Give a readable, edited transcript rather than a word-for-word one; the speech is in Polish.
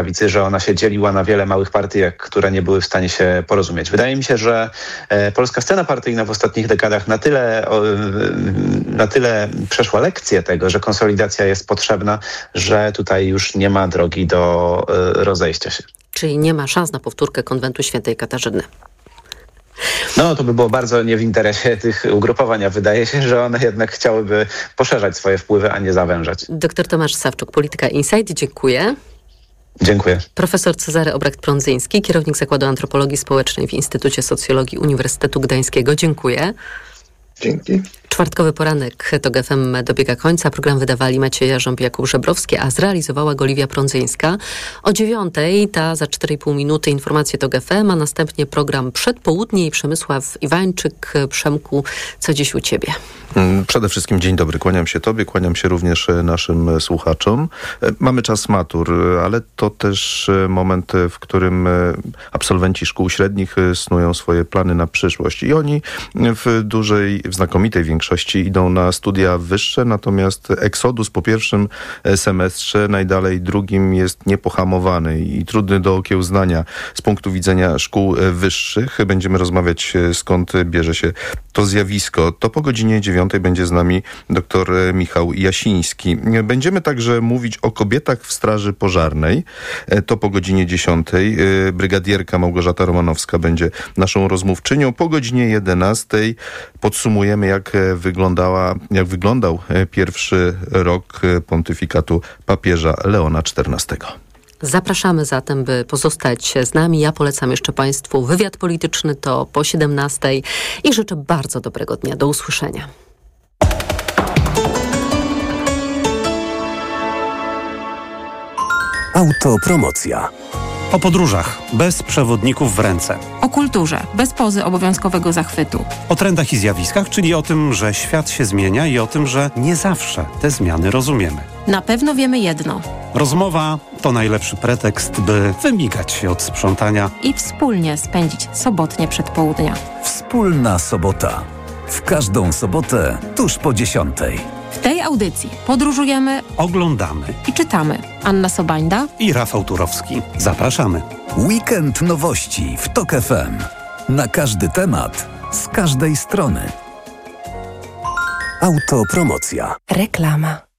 prawicy, że ona się dzieliła na wiele małych partii, które nie były w stanie się porozumieć. Wydaje mi się, że polska scena partyjna w ostatnich dekadach na tyle przeszła lekcję tego, że konsolidacja jest potrzebna, że tutaj już nie ma drogi do rozejścia się. Czyli nie ma szans na powtórkę konwentu świętej Katarzyny. No, to by było bardzo nie w interesie tych ugrupowań, a wydaje się, że one jednak chciałyby poszerzać swoje wpływy, a nie zawężać. Dr Tomasz Sawczuk, Polityka Insight, dziękuję. Dziękuję. Profesor Cezary Obrecht-Prądzyński, kierownik Zakładu Antropologii Społecznej w Instytucie Socjologii Uniwersytetu Gdańskiego. Dziękuję. Dzięki. Czwartkowy poranek TOG FM dobiega końca. Program wydawali Maciej Jarząb i Jakub Żebrowski, a zrealizowała go Liwia Prądzyńska. O 9:00, ta za 4,5 minuty informacje TOG FM, a następnie program Przedpołudnie i Przemysław Iwańczyk. Przemku, co dziś u ciebie? Przede wszystkim dzień dobry. Kłaniam się tobie, kłaniam się również naszym słuchaczom. Mamy czas matur, ale to też moment, w którym absolwenci szkół średnich snują swoje plany na przyszłość. I oni w znakomitej większości idą na studia wyższe, natomiast eksodus po pierwszym semestrze, najdalej drugim jest niepohamowany i trudny do okiełznania z punktu widzenia szkół wyższych. Będziemy rozmawiać, skąd bierze się to zjawisko. To po godzinie 9:00 będzie z nami dr Michał Jasiński. Będziemy także mówić o kobietach w Straży Pożarnej. To po godzinie 10:00. Brygadierka Małgorzata Romanowska będzie naszą rozmówczynią. Po godzinie 11:00 podsumujemy, jak wyglądał pierwszy rok pontyfikatu papieża Leona XIV. Zapraszamy zatem, by pozostać z nami. Ja polecam jeszcze Państwu wywiad polityczny, to po 17:00 i życzę bardzo dobrego dnia. Do usłyszenia. Autopromocja. O podróżach bez przewodników w ręce. O kulturze bez pozy obowiązkowego zachwytu. O trendach i zjawiskach, czyli o tym, że świat się zmienia i o tym, że nie zawsze te zmiany rozumiemy. Na pewno wiemy jedno. Rozmowa to najlepszy pretekst, by wymigać się od sprzątania I wspólnie spędzić sobotnie przedpołudnia. Wspólna sobota. W każdą sobotę tuż po 10:00. W tej audycji podróżujemy, oglądamy i czytamy. Anna Sobańda i Rafał Turowski. Zapraszamy. Weekend nowości w TOK FM. Na każdy temat, z każdej strony. Autopromocja. Reklama.